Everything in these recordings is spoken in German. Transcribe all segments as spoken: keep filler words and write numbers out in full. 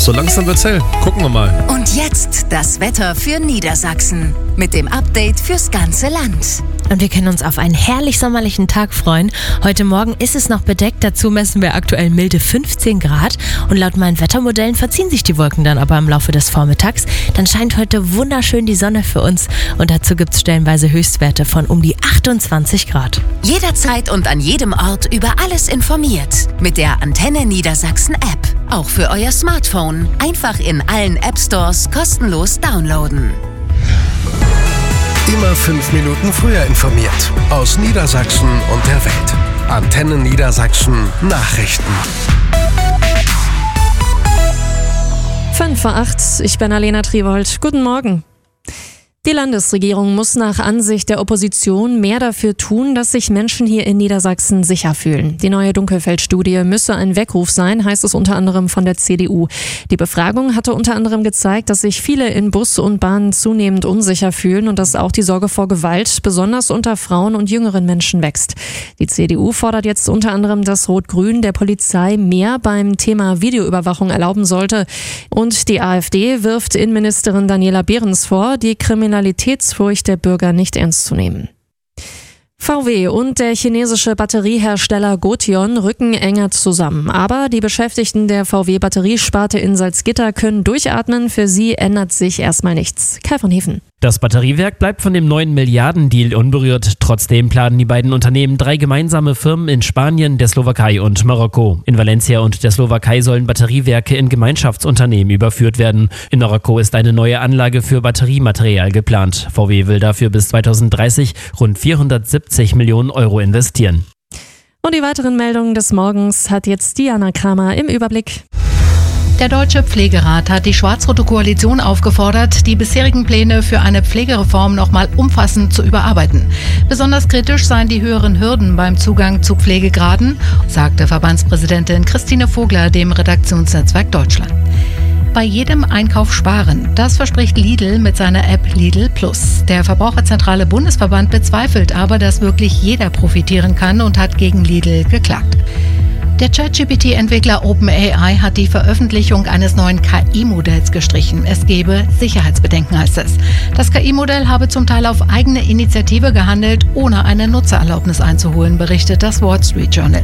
So langsam wird's hell. Gucken wir mal. Und jetzt das Wetter für Niedersachsen mit dem Update fürs ganze Land. Und wir können uns auf einen herrlich sommerlichen Tag freuen. Heute Morgen ist es noch bedeckt, dazu messen wir aktuell milde fünfzehn Grad. Und laut meinen Wettermodellen verziehen sich die Wolken dann aber im Laufe des Vormittags. Dann scheint heute wunderschön die Sonne für uns. Und dazu gibt es stellenweise Höchstwerte von um die achtundzwanzig Grad. Jederzeit und an jedem Ort über alles informiert. Mit der Antenne Niedersachsen App. Auch für euer Smartphone. Einfach in allen App Stores kostenlos downloaden. Immer fünf Minuten früher informiert. Aus Niedersachsen und der Welt. Antenne Niedersachsen Nachrichten. fünf vor acht, ich bin Alena Triwold. Guten Morgen. Die Landesregierung muss nach Ansicht der Opposition mehr dafür tun, dass sich Menschen hier in Niedersachsen sicher fühlen. Die neue Dunkelfeld-Studie müsse ein Weckruf sein, heißt es unter anderem von der C D U. Die Befragung hatte unter anderem gezeigt, dass sich viele in Bus und Bahn zunehmend unsicher fühlen und dass auch die Sorge vor Gewalt besonders unter Frauen und jüngeren Menschen wächst. Die C D U fordert jetzt unter anderem, dass Rot-Grün der Polizei mehr beim Thema Videoüberwachung erlauben sollte. Und die AfD wirft Innenministerin Daniela Behrens vor, die Kriminalität Kriminalitätsfurcht der Bürger nicht ernst zu nehmen. V W und der chinesische Batteriehersteller Gotion rücken enger zusammen. Aber die Beschäftigten der V W-Batteriesparte in Salzgitter können durchatmen. Für sie ändert sich erstmal nichts. Kai von Hefen. Das Batteriewerk bleibt von dem neuen Milliardendeal unberührt. Trotzdem planen die beiden Unternehmen drei gemeinsame Firmen in Spanien, der Slowakei und Marokko. In Valencia und der Slowakei sollen Batteriewerke in Gemeinschaftsunternehmen überführt werden. In Marokko ist eine neue Anlage für Batteriematerial geplant. V W will dafür bis zweitausenddreißig rund vierhundertsiebzig Millionen Euro investieren. Und die weiteren Meldungen des Morgens hat jetzt Diana Kramer im Überblick. Der Deutsche Pflegerat hat die schwarz-rote Koalition aufgefordert, die bisherigen Pläne für eine Pflegereform nochmal umfassend zu überarbeiten. Besonders kritisch seien die höheren Hürden beim Zugang zu Pflegegraden, sagte Verbandspräsidentin Christine Vogler dem Redaktionsnetzwerk Deutschland. Bei jedem Einkauf sparen. Das verspricht Lidl mit seiner App Lidl Plus. Der Verbraucherzentrale Bundesverband bezweifelt aber, dass wirklich jeder profitieren kann und hat gegen Lidl geklagt. Der ChatGPT-Entwickler OpenAI hat die Veröffentlichung eines neuen K I-Modells gestrichen. Es gebe Sicherheitsbedenken, heißt es. Das K I-Modell habe zum Teil auf eigene Initiative gehandelt, ohne eine Nutzererlaubnis einzuholen, berichtet das Wall Street Journal.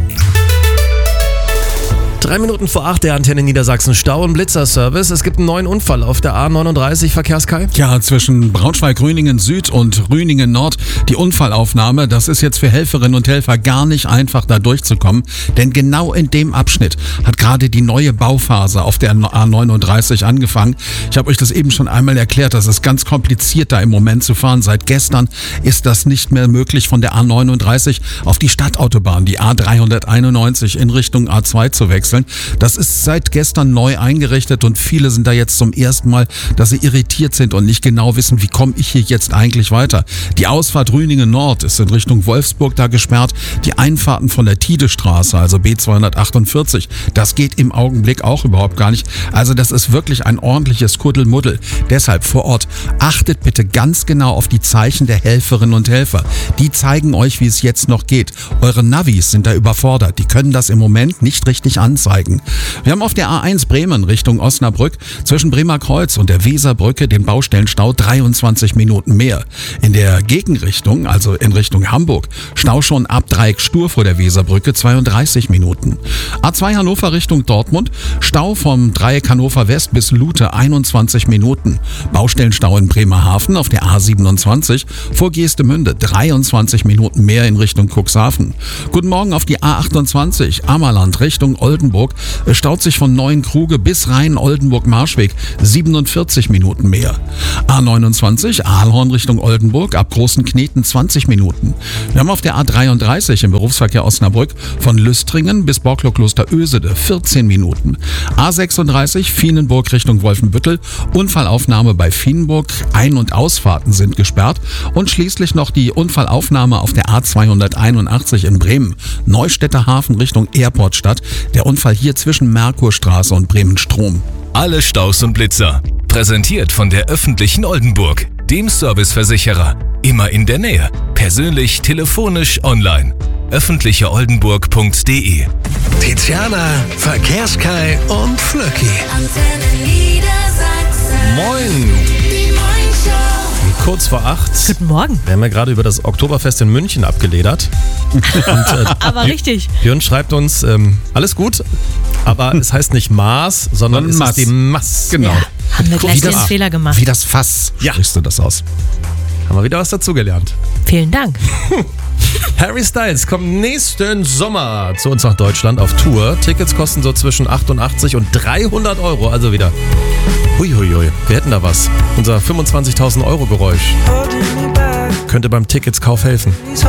Drei Minuten vor acht, der Antenne Niedersachsen Stau- und Blitzerservice. Es gibt einen neuen Unfall auf der A neununddreißig, Verkehrskai. Ja, zwischen Braunschweig-Rüningen Süd und Rüningen Nord. Die Unfallaufnahme, das ist jetzt für Helferinnen und Helfer gar nicht einfach, da durchzukommen. Denn genau in dem Abschnitt hat gerade die neue Bauphase auf der A neununddreißig angefangen. Ich habe euch das eben schon einmal erklärt, das ist ganz kompliziert, da im Moment zu fahren. Seit gestern ist das nicht mehr möglich, von der A neununddreißig auf die Stadtautobahn, die A dreihunderteinundneunzig in Richtung A zwei zu wechseln. Das ist seit gestern neu eingerichtet und viele sind da jetzt zum ersten Mal, dass sie irritiert sind und nicht genau wissen, wie komme ich hier jetzt eigentlich weiter. Die Ausfahrt Rüningen Nord ist in Richtung Wolfsburg da gesperrt. Die Einfahrten von der Tidestraße, also B zweihundertachtundvierzig, das geht im Augenblick auch überhaupt gar nicht. Also das ist wirklich ein ordentliches Kuddelmuddel. Deshalb vor Ort, achtet bitte ganz genau auf die Zeichen der Helferinnen und Helfer. Die zeigen euch, wie es jetzt noch geht. Eure Navis sind da überfordert. Die können das im Moment nicht richtig anzeigen. Wir haben auf der A eins Bremen Richtung Osnabrück zwischen Bremer Kreuz und der Weserbrücke den Baustellenstau dreiundzwanzig Minuten mehr. In der Gegenrichtung, also in Richtung Hamburg, Stau schon ab Dreieck Stur vor der Weserbrücke zweiunddreißig Minuten. A zwei Hannover Richtung Dortmund, Stau vom Dreieck Hannover West bis Lute einundzwanzig Minuten. Baustellenstau in Bremerhaven auf der A siebenundzwanzig vor Geestemünde dreiundzwanzig Minuten mehr in Richtung Cuxhaven. Guten Morgen auf die A achtundzwanzig Ammerland Richtung Oldenburg. Es staut sich von Neuenkruge bis Rhein-Oldenburg-Marschweg siebenundvierzig Minuten mehr. A neunundzwanzig Ahlhorn Richtung Oldenburg ab Großen Kneten zwanzig Minuten. Wir haben auf der A dreiunddreißig im Berufsverkehr Osnabrück von Lüstringen bis Borklo-Kloster Ösede vierzehn Minuten. A sechsunddreißig Fienenburg Richtung Wolfenbüttel. Unfallaufnahme bei Fienenburg. Ein- und Ausfahrten sind gesperrt. Und schließlich noch die Unfallaufnahme auf der A zweihunderteinundachtzig in Bremen. Neustädter Hafen Richtung Airportstadt. Der Unfall hier zwischen Merkurstraße und Bremen-Strom. Alle Staus und Blitzer. Präsentiert von der öffentlichen Oldenburg. dem Serviceversicherer. Immer in der Nähe. Persönlich, telefonisch, online. öffentliche oldenburg punkt de. Tiziana, Verkehrskai und Flöcki. Moin! Kurz vor acht. Guten Morgen. Wir haben ja gerade über das Oktoberfest in München abgeledert. Und, äh, Aber richtig. Björn schreibt uns, ähm, alles gut, aber es heißt nicht Maß, sondern es Maß. ist die Mass. Genau. Ja, haben wir gleich Wie den das- Fehler gemacht. Wie das Fass Ja. sprichst du das aus? Haben wir wieder was dazugelernt. Vielen Dank. Harry Styles kommt nächsten Sommer zu uns nach Deutschland auf Tour. Tickets kosten so zwischen achtundachtzig und dreihundert Euro, also wieder. Huiuiui, wir hätten da was. Unser fünfundzwanzigtausend Euro Geräusch könnte beim Ticketskauf helfen.